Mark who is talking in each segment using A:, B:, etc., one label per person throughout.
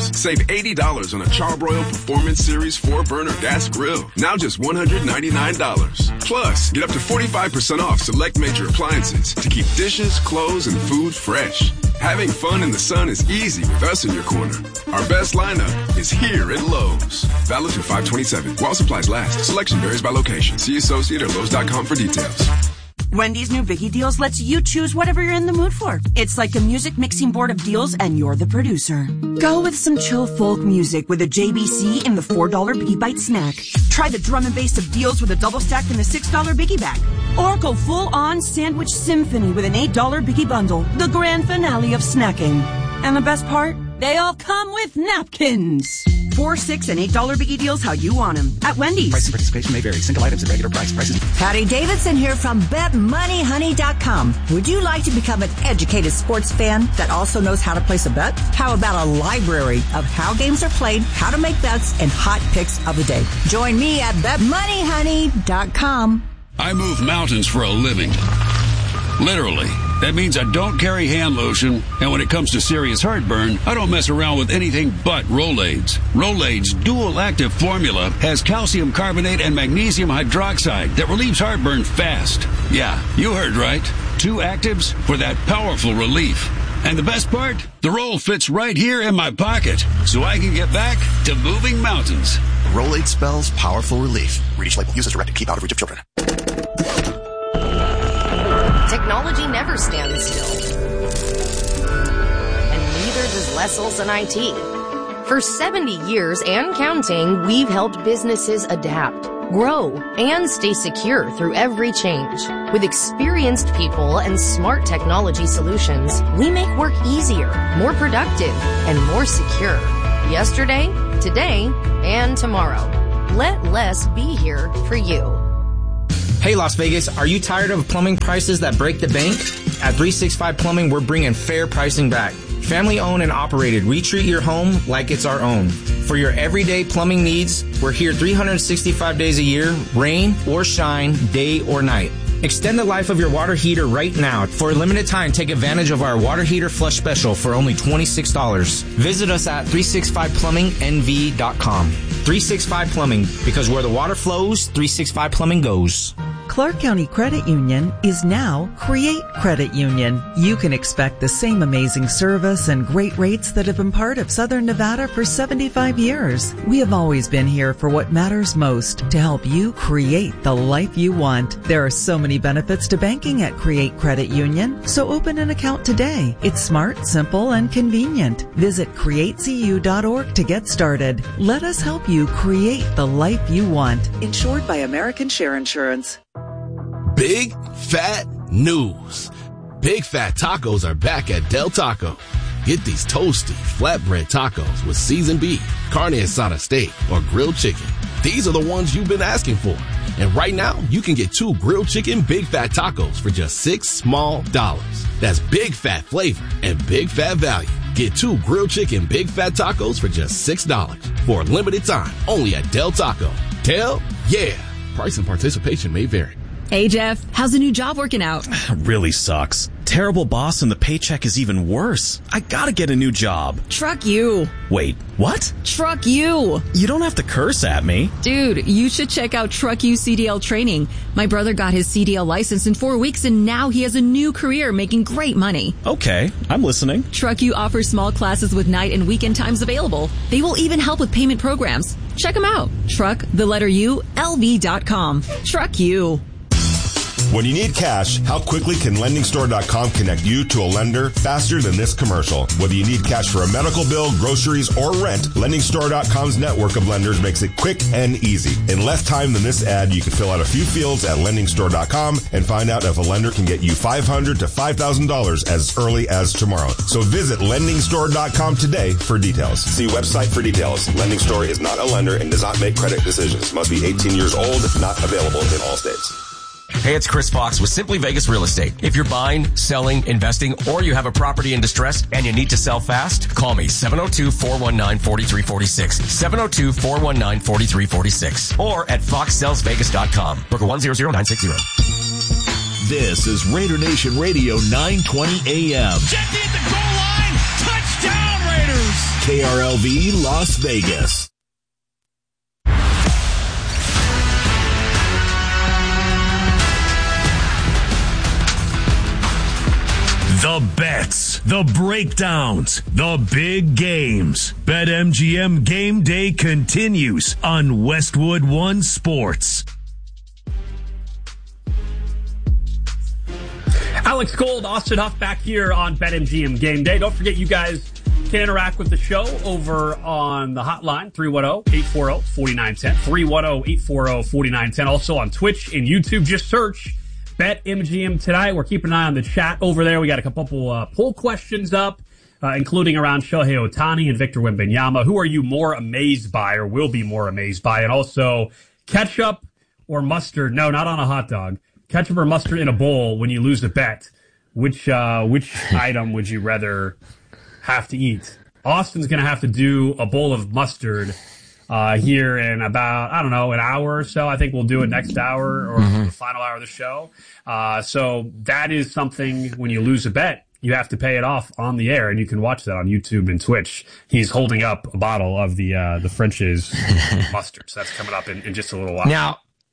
A: Save $80 on a Charbroil Performance Series 4-burner gas grill. Now just $199. Plus, get up to 45% off select major appliances to keep dishes, clothes, and food fresh. Having fun in the sun is easy with us in your corner. Our best lineup is here at Lowe's. Valid through 5/27. While supplies last. Selection varies by location. See associate or Lowe's.com for details.
B: Wendy's new Biggie Deals lets you choose whatever you're in the mood for. It's like a music mixing board of deals and you're the producer. Go with some chill folk music with a JBC in the $4 Biggie Bite snack. Try the drum and bass of deals with a double stack in the $6 Biggie bag. Or go full on sandwich symphony with an $8 Biggie bundle. The grand finale of snacking. And the best part? They all come with napkins. $4, $6, and $8 Biggie Deals how you want them at Wendy's.
C: Price and participation may vary. Single items at regular price. Prices.
D: Patty Davidson here from BetMoneyHoney.com. Would you like to become an educated sports fan that also knows how to place a bet? How about a library of how games are played, how to make bets, and hot picks of the day? Join me at BetMoneyHoney.com.
E: I move mountains for a living. Literally. That means I don't carry hand lotion, and when it comes to serious heartburn, I don't mess around with anything but Rolaids. Rolaids' dual-active formula has calcium carbonate and magnesium hydroxide that relieves heartburn fast. Yeah, you heard right. 2 actives for that powerful relief. And the best part? The roll fits right here in my pocket, so I can get back to moving mountains.
F: Rolaid spells powerful relief. Read each label. Use as directed. Keep out of reach of children.
G: Technology never stands still. And neither does Les Olson IT. For 70 years and counting, we've helped businesses adapt, grow, and stay secure through every change. With experienced people and smart technology solutions, we make work easier, more productive, and more secure. Yesterday, today, and tomorrow. Let Les be here for you.
H: Hey Las Vegas, are you tired of plumbing prices that break the bank? At 365 Plumbing, we're bringing fair pricing back. Family owned and operated, we treat your home like it's our own. For your everyday plumbing needs, we're here 365 days a year, rain or shine, day or night. Extend the life of your water heater right now. For a limited time, take advantage of our water heater flush special for only $26. Visit us at 365plummingnv.com. 365 Plumbing, because where the water flows, 365 Plumbing goes.
I: Clark County Credit Union is now Create Credit Union. You can expect the same amazing service and great rates that have been part of Southern Nevada for 75 years. We have always been here for what matters most, to help you create the life you want. There are so many benefits to banking at Create Credit Union, so open an account today. It's smart, simple, and convenient. Visit createcu.org to get started. Let us help you create the life you want. Insured by American Share Insurance.
J: Big fat news. Big Fat Tacos are back at Del Taco. Get these toasty, flatbread tacos with seasoned beef, carne asada steak, or grilled chicken. These are the ones you've been asking for. And right now, you can get 2 grilled chicken Big Fat Tacos for just $6 small. That's big fat flavor and big fat value. Get 2 grilled chicken Big Fat Tacos for just $6 for a limited time only at Del Taco. Del, yeah. Price and participation may vary.
K: Hey, Jeff, how's the new job working out?
L: Really sucks. Terrible boss and the paycheck is even worse. I gotta get a new job.
K: Truck you.
L: Wait, what?
K: Truck you.
L: You don't have to curse at me.
K: Dude, you should check out Truck You CDL training. My brother got his CDL license in 4 weeks and now he has a new career making great money.
L: Okay, I'm listening.
K: Truck You offers small classes with night and weekend times available. They will even help with payment programs. Check them out. Truck, the letter U, LV.com. Truck You.
M: When you need cash, how quickly can LendingStore.com connect you to a lender faster than this commercial? Whether you need cash for a medical bill, groceries, or rent, LendingStore.com's network of lenders makes it quick and easy. In less time than this ad, you can fill out a few fields at LendingStore.com and find out if a lender can get you $500 to $5,000 as early as tomorrow. So visit LendingStore.com today for details. See website for details. Lending Store is not a lender and does not make credit decisions. Must be 18 years old, not available in all states.
N: Hey, it's Chris Fox with Simply Vegas Real Estate. If you're buying, selling, investing, or you have a property in distress and you need to sell fast, call me 702-419-4346. 702-419-4346. Or at foxsellsvegas.com. Broker 100960.
O: This is Raider Nation Radio 920 AM.
P: Jackie at the goal line. Touchdown, Raiders.
O: KRLV Las Vegas.
P: The bets, the breakdowns, the big games. BetMGM Game Day continues on Westwood One Sports.
Q: Alex Gold, Austin Huff back here on BetMGM Game Day. Don't forget you guys can interact with the show over on the hotline, 310-840-4910, 310-840-4910. Also on Twitch and YouTube, just search BetMGM tonight. We're keeping an eye on the chat over there. We got a couple poll questions up, including around Shohei Ohtani and Victor Wembanyama. Who are you more amazed by or will be more amazed by? And also ketchup or mustard? No, not on a hot dog. Ketchup or mustard in a bowl when you lose a bet. Which item would you rather have to eat? Austin's going to have to do a bowl of mustard here in about, I don't know, an hour or so. I think we'll do it next hour or the final hour of the show. So that is something, when you lose a bet, you have to pay it off on the air, and you can watch that on YouTube and Twitch. He's holding up a bottle of the French's mustard. So that's coming up in just a little while.
R: Now,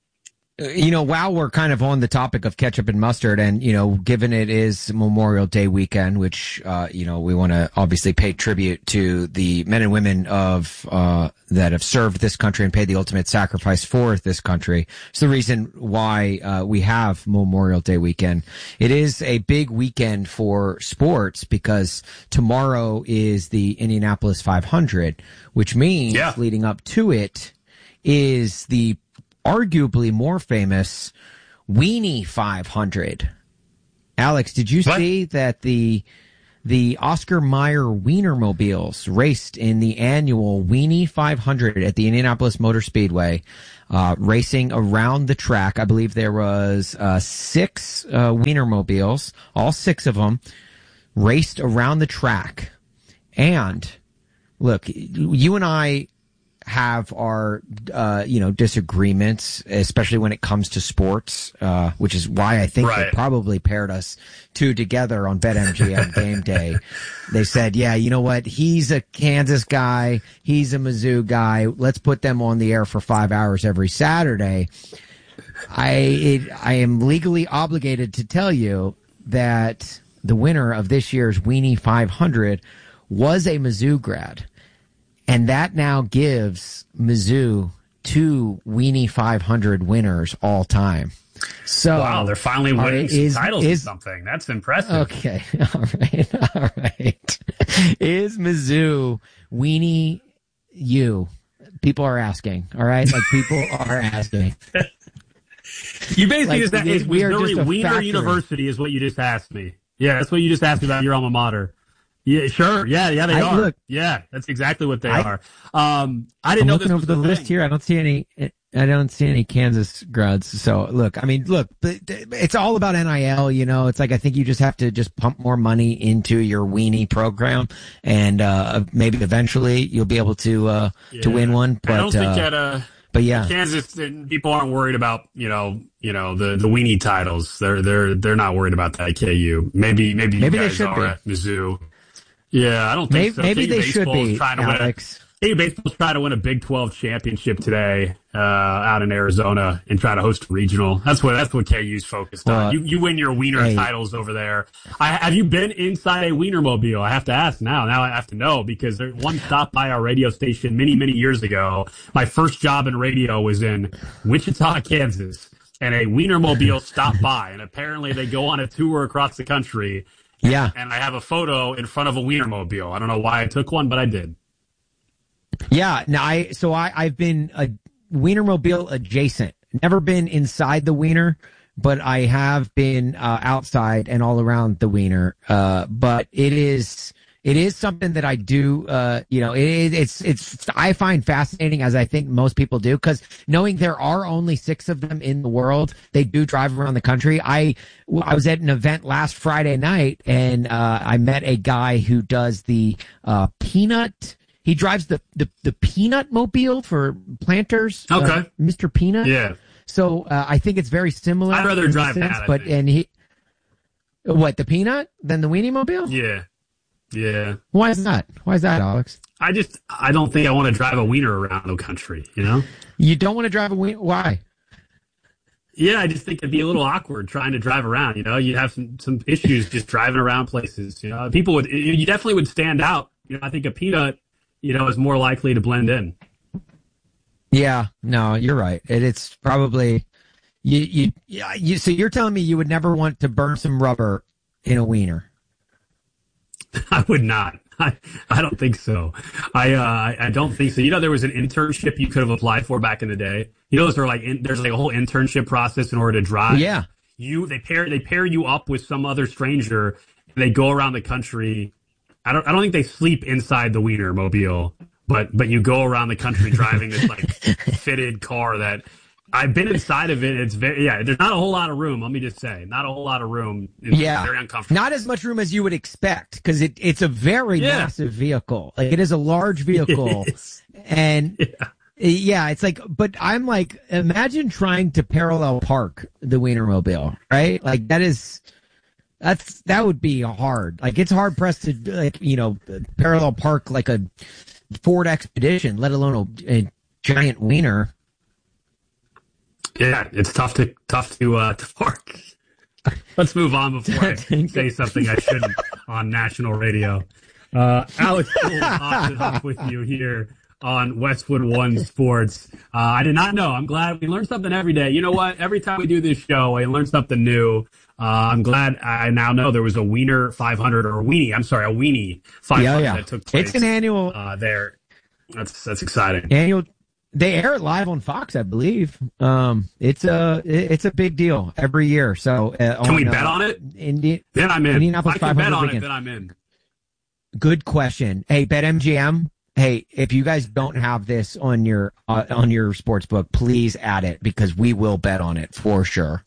R: while we're kind of on the topic of ketchup and mustard, and, given it is Memorial Day weekend, which, we want to obviously pay tribute to the men and women of, that have served this country and paid the ultimate sacrifice for this country. It's the reason why, we have Memorial Day weekend. It is a big weekend for sports because tomorrow is the Indianapolis 500, which means leading up to it is the arguably more famous Weenie 500. Alex, did you see that the Oscar Mayer Wienermobiles raced in the annual Weenie 500 at the Indianapolis Motor Speedway, racing around the track? I believe there was 6 Wienermobiles, all 6 of them, raced around the track. And look, you and I have our, disagreements, especially when it comes to sports, which is why I think they probably paired us two together on BetMGM Game Day. They said, yeah, you know what? He's a Kansas guy. He's a Mizzou guy. Let's put them on the air for 5 hours every Saturday. I am legally obligated to tell you that the winner of this year's Weenie 500 was a Mizzou grad. And that now gives Mizzou 2 Weenie 500 winners all time. So
Q: wow, they're finally winning some titles or something. That's impressive.
R: Okay, all right. Is Mizzou Weenie U? People are asking. All right, people are asking.
Q: You basically just asked me. Wiener University is what you just asked me. Yeah, that's what you just asked me about your alma mater. Yeah, sure. Yeah, they are. Look, yeah, that's exactly what they are. I didn't know this was
R: over the list here. I don't see any Kansas grads. So look, it's all about NIL. It's like, I think you just have to pump more money into your Weenie program, and maybe eventually you'll be able to win one. But
Q: I don't think but yeah, Kansas people aren't worried about the Weenie titles. They're not worried about that at KU. Maybe you guys
R: should
Q: are at Mizzou. Yeah, I don't think so.
R: Maybe they should be, Alex.
Q: KU baseball's trying to win a Big 12 championship today out in Arizona and try to host a regional. That's what KU's focused on. You win your Wiener titles over there. Have you been inside a Wienermobile? I have to ask now. Now I have to know, because there's one stopped by our radio station many, many years ago. My first job in radio was in Wichita, Kansas, and a Wienermobile stopped by, and apparently they go on a tour across the country.
R: Yeah.
Q: And I have a photo in front of a Wienermobile. I don't know why I took one, but I did.
R: Yeah. Now I've been a Wienermobile adjacent. Never been inside the Wiener, but I have been outside and all around the Wiener. But it is something that I do, I find fascinating, as I think most people do, because knowing there are only 6 of them in the world, they do drive around the country. I was at an event last Friday night, and I met a guy who does the peanut. He drives the peanut mobile for Planters.
Q: Okay.
R: Mr. Peanut.
Q: Yeah.
R: So I think it's very similar.
Q: I'd rather drive that.
R: The peanut than the Weenie Mobile?
Q: Yeah. Yeah.
R: Why is that? Alex?
Q: I don't think I want to drive a wiener around the country, you know?
R: You don't want to drive a wiener? Why?
Q: Yeah, I just think it'd be a little awkward trying to drive around, you know? You'd have some issues just driving around places, you know? You definitely would stand out. You know, I think a peanut, you know, is more likely to blend in.
R: Yeah, no, you're right. It's probably so you're telling me you would never want to burn some rubber in a wiener?
Q: I would not. I don't think so. I don't think so. You know, there was an internship you could have applied for back in the day. You know, there's like a whole internship process in order to drive.
R: Yeah.
Q: They pair you up with some other stranger. And they go around the country. I don't think they sleep inside the wiener mobile, but you go around the country driving this like fitted car that I've been inside of it. It's there's not a whole lot of room. Let me just say, not a whole lot of room. It's very uncomfortable.
R: Not as much room as you would expect because it's a very massive vehicle. Like it is a large vehicle, and it's like. But I'm like, imagine trying to parallel park the Wienermobile, right? Like that would be hard. Like it's hard pressed to parallel park like a Ford Expedition, let alone a giant wiener.
Q: Yeah, it's tough to park. Let's move on before I say something I shouldn't on national radio. Alex Poole opted up with you here on Westwood One Sports. I did not know. I'm glad we learn something every day. You know what? Every time we do this show, I learn something new. I'm glad I now know there was a Wiener 500 or a Weenie 500 that took place.
R: It's an annual
Q: there. That's exciting.
R: Annual. They air it live on Fox, I believe. It's a big deal every year. So
Q: can we bet on it? Then I'm in.
R: Indianapolis
Q: if I can bet on
R: weekend.
Q: it, then I'm in.
R: Good question. Hey, BetMGM. Hey, if you guys don't have this on your sports book, please add it because we will bet on it for sure.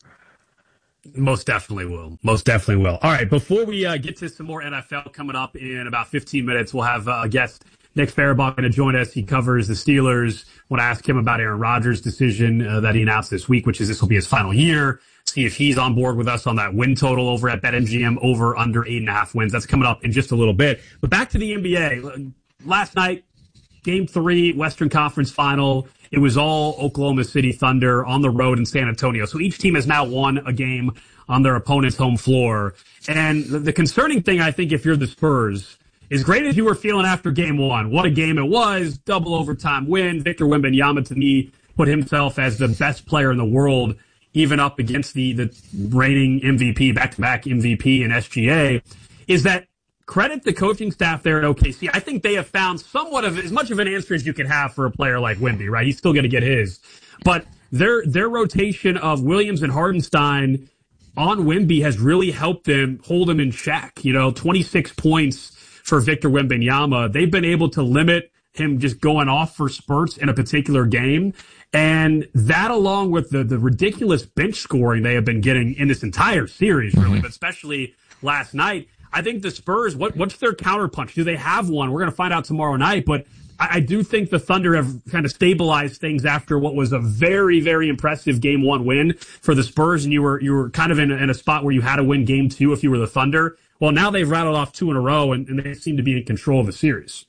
Q: Most definitely will. All right, before we get to some more NFL coming up in about 15 minutes, we'll have a guest, Nick Farabaugh, going to join us. He covers the Steelers. Want to ask him about Aaron Rodgers' decision that he announced this week, which is this will be his final year. See if he's on board with us on that win total over at BetMGM, over under 8.5 wins. That's coming up in just a little bit. But back to the NBA. Last night, Game 3, Western Conference Final. It was all Oklahoma City Thunder on the road in San Antonio. So each team has now won a game on their opponent's home floor. And the concerning thing, I think, if you're the Spurs, as great as you were feeling after Game 1, what a game it was, double overtime win. Victor Wembanyama, to me, put himself as the best player in the world, even up against the reigning MVP, back-to-back MVP in SGA, is that credit the coaching staff there at OKC. I think they have found somewhat of as much of an answer as you can have for a player like Wemby, right? He's still going to get his. But their rotation of Williams and Hardenstein on Wemby has really helped them hold him in check. 26 points for Victor Wembanyama. They've been able to limit him just going off for spurts in a particular game. And that, along with the ridiculous bench scoring they have been getting in this entire series, really, but especially last night, I think the Spurs, what's their counterpunch? Do they have one? We're going to find out tomorrow night, but I do think the Thunder have kind of stabilized things after what was a very, very impressive Game 1 win for the Spurs, and you were kind of in a spot where you had to win Game 2 if you were the Thunder. Well, now they've rattled off 2 in a row, and they seem to be in control of the series.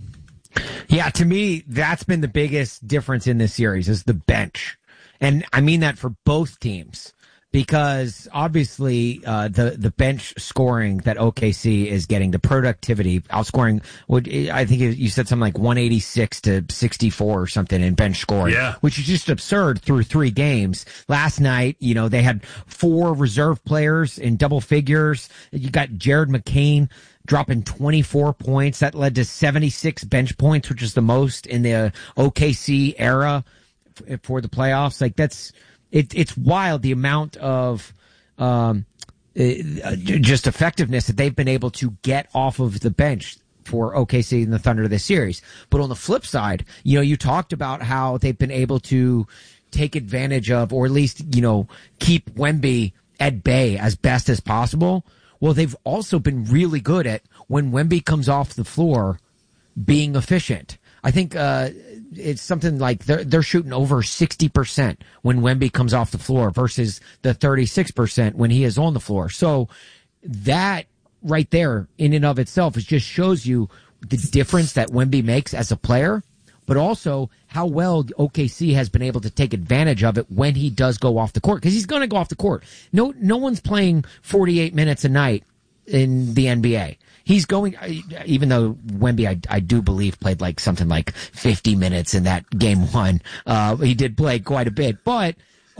R: Yeah, to me, that's been the biggest difference in this series is the bench. And I mean that for both teams. Because obviously, the bench scoring that OKC is getting, the productivity, outscoring, I think you said something like 186 to 64 or something in bench scoring, which is just absurd through 3 games. Last night, they had 4 reserve players in double figures. You got Jared McCain dropping 24 points. That led to 76 bench points, which is the most in the OKC era for the playoffs. Like it's wild the amount of just effectiveness that they've been able to get off of the bench for OKC and the Thunder this series. But on the flip side, you talked about how they've been able to take advantage of, or at least, keep Wemby at bay as best as possible. Well, they've also been really good at, when Wemby comes off the floor, being efficient. I think it's something like they're shooting over 60% when Wemby comes off the floor versus the 36% when he is on the floor. So that right there in and of itself just shows you the difference that Wemby makes as a player, but also how well OKC has been able to take advantage of it when he does go off the court, because he's going to go off the court. No one's playing 48 minutes a night in the NBA. He's going, even though Wemby, I do believe, played like something like 50 minutes in that game one. He did play quite a bit, but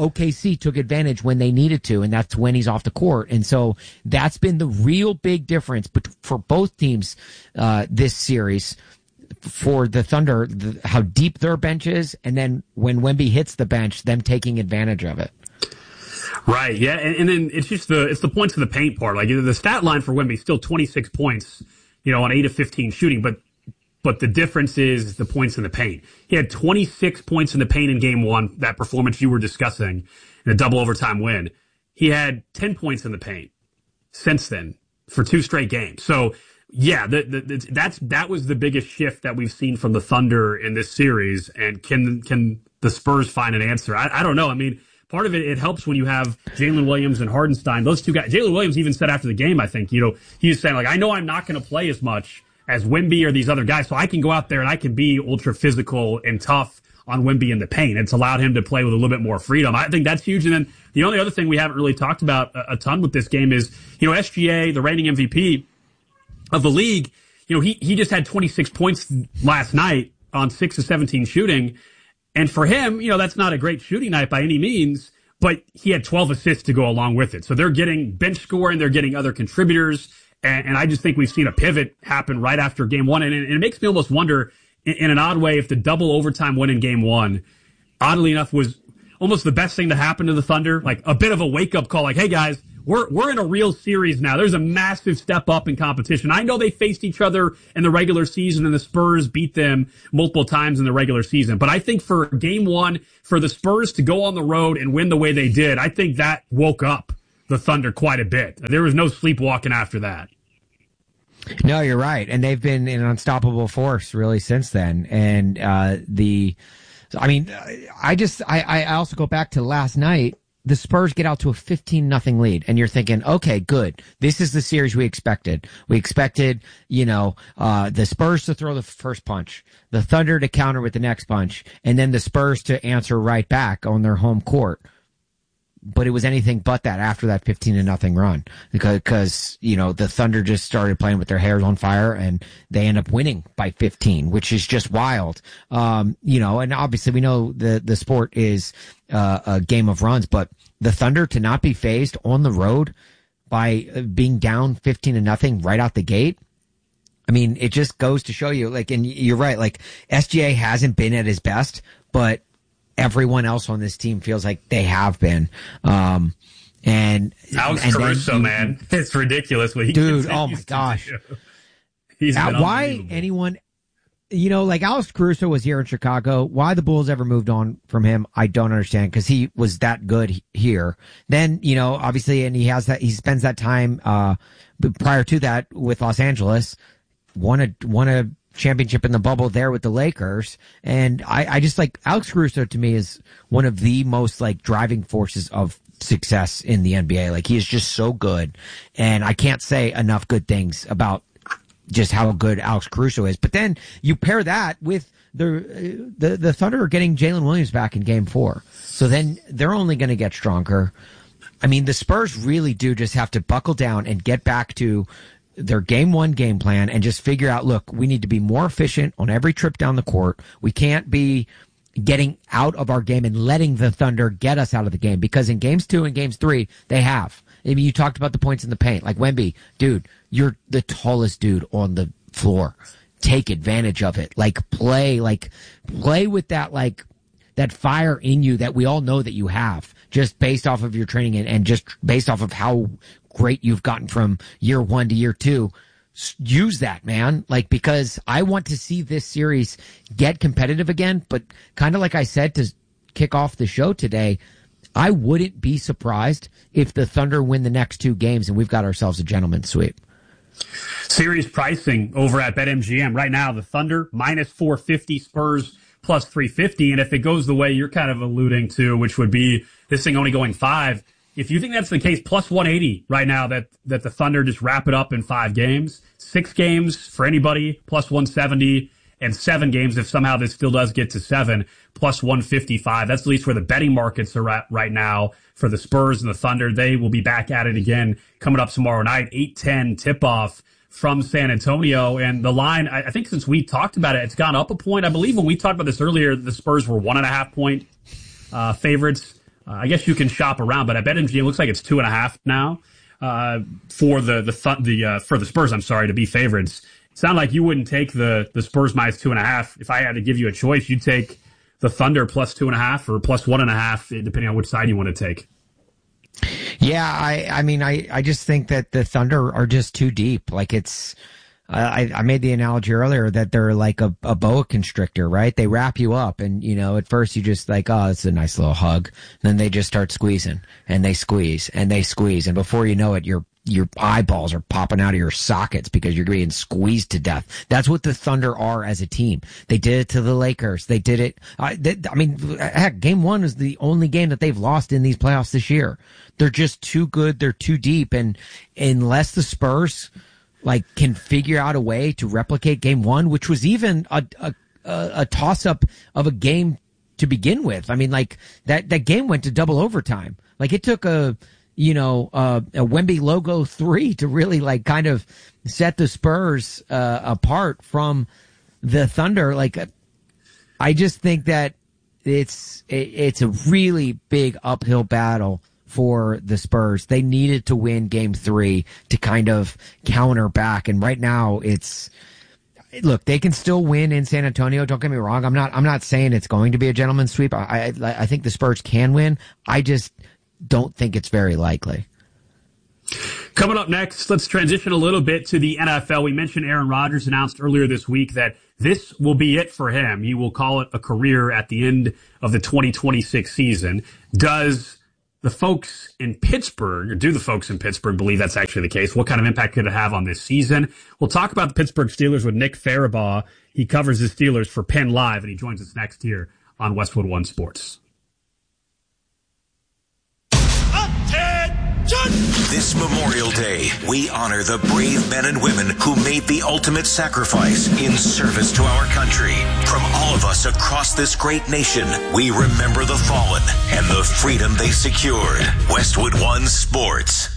R: OKC took advantage when they needed to, and that's when he's off the court. And so that's been the real big difference for both teams this series. For the Thunder, how deep their bench is, and then when Wemby hits the bench, them taking advantage of it.
Q: Right, yeah, and then it's the points in the paint part. Like the stat line for Wemby is still 26 points, on 8 of 15 shooting, but the difference is the points in the paint. He had 26 points in the paint in game one, that performance you were discussing, in a double overtime win. He had 10 points in the paint since then for 2 straight games. So yeah, that was the biggest shift that we've seen from the Thunder in this series. And can the Spurs find an answer? I don't know. I mean, part of it helps when you have Jalen Williams and Hardenstein. Those two guys. Jalen Williams even said after the game, I think, he was saying, like, I know I'm not going to play as much as Wemby or these other guys, so I can go out there and I can be ultra physical and tough on Wemby in the paint. It's allowed him to play with a little bit more freedom. I think that's huge. And then the only other thing we haven't really talked about a ton with this game is, SGA, the reigning MVP of the league, he just had 26 points last night on 6 of 17 shooting. And for him, that's not a great shooting night by any means, but he had 12 assists to go along with it. So they're getting bench scoring, they're getting other contributors. And I just think we've seen a pivot happen right after game one. And it makes me almost wonder, in an odd way, if the double overtime win in game one, oddly enough, was almost the best thing to happen to the Thunder. Like a bit of a wake up call, like, hey guys, we're in a real series now. There's a massive step up in competition. I know they faced each other in the regular season and the Spurs beat them multiple times in the regular season. But I think for game one, for the Spurs to go on the road and win the way they did, I think that woke up the Thunder quite a bit. There was no sleepwalking after that.
R: No, you're right. And they've been an unstoppable force really since then. And I also go back to last night. The Spurs get out to a 15-0 lead, and you're thinking, okay, good. This is the series we expected. We expected, the Spurs to throw the first punch, the Thunder to counter with the next punch, and then the Spurs to answer right back on their home court. But it was anything but that after that 15-0 run, because the Thunder just started playing with their hairs on fire, and they end up winning by 15, which is just wild. And obviously we know the sport is a game of runs, but the Thunder to not be fazed on the road by being down 15-0 right out the gate. I mean, it just goes to show you, and you're right, SGA hasn't been at his best, but everyone else on this team feels like they have been. And
Q: Alex Caruso, man, it's ridiculous what he
R: dude. Oh my gosh, why anyone? Alex Caruso was here in Chicago. Why the Bulls ever moved on from him, I don't understand, because he was that good here. Then, obviously, and he spends that time, prior to that with Los Angeles, won a championship in the bubble there with the Lakers. And I just Alex Caruso to me is one of the most driving forces of success in the NBA. He is just so good. And I can't say enough good things about just how good Alex Caruso is. But then you pair that with the Thunder are getting Jalen Williams back in game 4. So then they're only going to get stronger. I mean, the Spurs really do just have to buckle down and get back to their game 1 game plan and just figure out, look, we need to be more efficient on every trip down the court. We can't be getting out of our game and letting the Thunder get us out of the game, because in games 2 and games 3, they have. I mean, you talked about the points in the paint. Wemby, dude, you're the tallest dude on the floor. Take advantage of it. Play with that, that fire in you that we all know that you have, just based off of your training and just based off of how great you've gotten from year 1 to year 2. Use that, man. Because I want to see this series get competitive again, but kind of like I said to kick off the show today, I wouldn't be surprised if the Thunder win the next 2 games and we've got ourselves a gentleman's sweep.
Q: Series pricing over at BetMGM right now, the Thunder minus 450, Spurs plus 350. And if it goes the way you're kind of alluding to, which would be this thing only going 5, if you think that's the case, plus 180 right now that the Thunder just wrap it up in 5 games. 6 games for anybody, plus 170, and 7 games if somehow this still does get to 7, plus 155. That's at least where the betting markets are at right now for the Spurs and the Thunder. They will be back at it again coming up tomorrow night, 8:10 tip-off from San Antonio. And the line, I think since we talked about it, it's gone up a point. I believe when we talked about this earlier, the Spurs were 1.5 point favorites. I guess you can shop around, but at BetMGM it looks like it's 2.5 now for the Spurs. I'm sorry, to be favorites. It sounded like you wouldn't take the Spurs minus 2.5. If I had to give you a choice, you'd take the Thunder plus 2.5 or plus 1.5, depending on which side you want to take.
R: Yeah, I mean, I just think that the Thunder are just too deep. Like it's. I made the analogy earlier that they're like a boa constrictor, right? They wrap you up and, at first you just like, oh, it's a nice little hug. And then they just start squeezing and they squeeze and they squeeze. And before you know it, your eyeballs are popping out of your sockets because you're being squeezed to death. That's what the Thunder are as a team. They did it to the Lakers. They did it. Heck, game 1 is the only game that they've lost in these playoffs this year. They're just too good. They're too deep. And unless the Spurs can figure out a way to replicate game 1, which was even a toss up of a game to begin with. I mean, that game went to double overtime. It took a Wemby logo 3 to really kind of set the Spurs apart from the Thunder. I just think that it's a really big uphill battle for the Spurs. They needed to win game 3 to kind of counter back. And right now look, they can still win in San Antonio. Don't get me wrong. I'm not saying it's going to be a gentleman's sweep. I think the Spurs can win. I just don't think it's very likely.
Q: Coming up next, let's transition a little bit to the NFL. We mentioned Aaron Rodgers announced earlier this week that this will be it for him. He will call it a career at the end of the 2026 season. Do the folks in Pittsburgh believe that's actually the case? What kind of impact could it have on this season? We'll talk about the Pittsburgh Steelers with Nick Farabaugh. He covers the Steelers for Penn Live, and he joins us next here on Westwood One Sports.
S: This Memorial Day, we honor the brave men and women who made the ultimate sacrifice in service to our country. From all of us across this great nation, we remember the fallen and the freedom they secured. Westwood One Sports.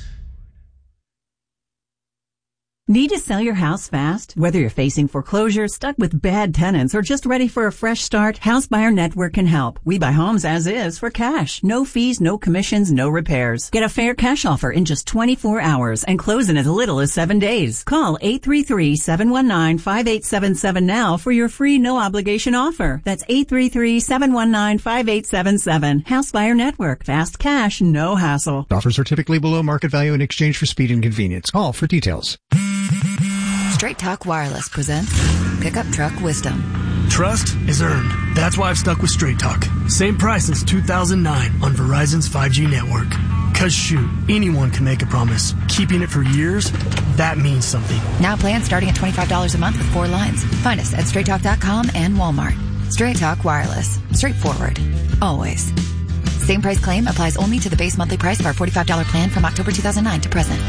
T: Need to sell your house fast? Whether you're facing foreclosure, stuck with bad tenants, or just ready for a fresh start, House Buyer Network can help. We buy homes as is for cash. No fees, no commissions, no repairs. Get a fair cash offer in just 24 hours and close in as little as 7 days. Call 833-719-5877 now for your free no-obligation offer. That's 833-719-5877. House Buyer Network. Fast cash, no hassle.
U: Offers are typically below market value in exchange for speed and convenience. Call for details.
V: Straight Talk Wireless presents Pickup Truck Wisdom.
W: Trust is earned. That's why I've stuck with Straight Talk. Same price since 2009 on Verizon's 5G network. Cause shoot, anyone can make a promise. Keeping it for years, that means something.
V: Now plans starting at $25 a month with 4 lines. Find us at straighttalk.com and Walmart. Straight Talk Wireless. Straightforward. Always. Same price claim applies only to the base monthly price of our $45 plan from October 2009 to present.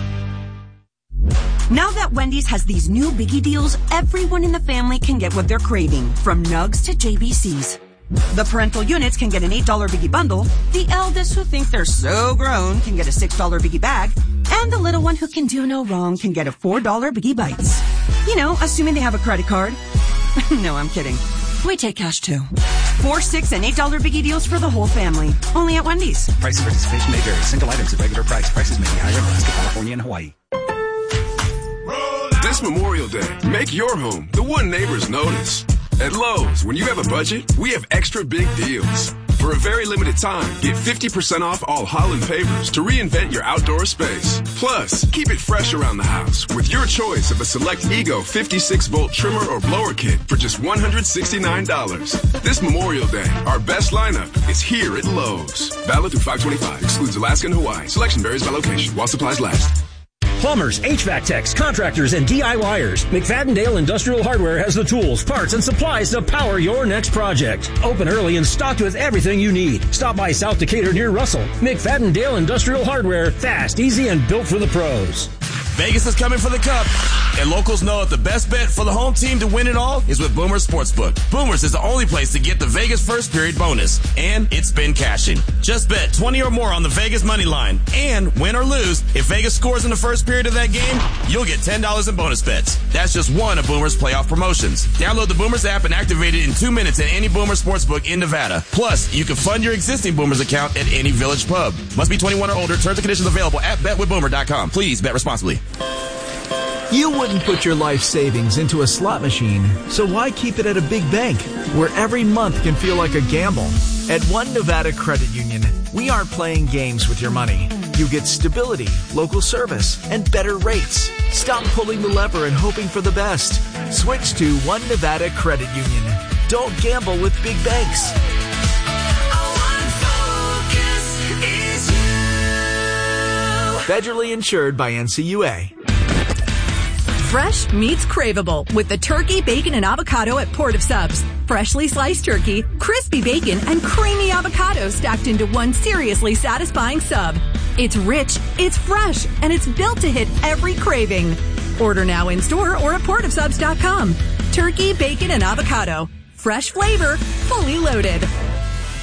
B: Now that Wendy's has these new biggie deals, everyone in the family can get what they're craving, from nugs to JBCs. The parental units can get an $8 biggie bundle, the eldest who think they're so grown can get a $6 biggie bag, and the little one who can do no wrong can get a $4 biggie bites. Assuming they have a credit card. No, I'm kidding. We take cash too. $4, $6, and $8 biggie deals for the whole family. Only at Wendy's.
C: Price and participation may vary. Single items at regular price. Prices may be higher in Alaska, California, and Hawaii.
A: This Memorial Day, make your home the one neighbors notice. At Lowe's, when you have a budget, we have extra big deals. For a very limited time, get 50% off all Holland pavers to reinvent your outdoor space. Plus, keep it fresh around the house with your choice of a select Ego 56-volt trimmer or blower kit for just $169. This Memorial Day, our best lineup is here at Lowe's. Valid through 5/25. Excludes Alaska and Hawaii. Selection varies by location while supplies last.
D: Plumbers, HVAC techs, contractors, and DIYers, McFadden-Dale Industrial Hardware has the tools, parts, and supplies to power your next project. Open early and stocked with everything you need. Stop by South Decatur near Russell. McFadden-Dale Industrial Hardware, fast, easy, and built for the pros.
E: Vegas is coming for the Cup, and locals know that the best bet for the home team to win it all is with Boomers Sportsbook. Boomers is the only place to get the Vegas first period bonus, and it's been cashing. Just bet 20 or more on the Vegas money line, and win or lose, if Vegas scores in the first period of that game, you'll get $10 in bonus bets. That's just one of Boomers' playoff promotions. Download the Boomers app and activate it in 2 minutes at any Boomers Sportsbook in Nevada. Plus, you can fund your existing Boomers account at any Village pub. Must be 21 or older. Terms and conditions available at betwithboomer.com. Please bet responsibly.
F: You wouldn't put your life savings into a slot machine, so why keep it at a big bank where every month can feel like a gamble? At One Nevada Credit Union, we aren't playing games with your money. You get stability, local service, and better rates. Stop pulling the lever and hoping for the best. Switch to One Nevada Credit Union. Don't gamble with big banks. Federally insured by NCUA.
X: Fresh meets craveable with the turkey, bacon, and avocado at Port of Subs. Freshly sliced turkey, crispy bacon, and creamy avocado stacked into one seriously satisfying sub. It's rich, it's fresh, and it's built to hit every craving. Order now in store or at portofsubs.com. Turkey, bacon, and avocado. Fresh flavor, fully loaded.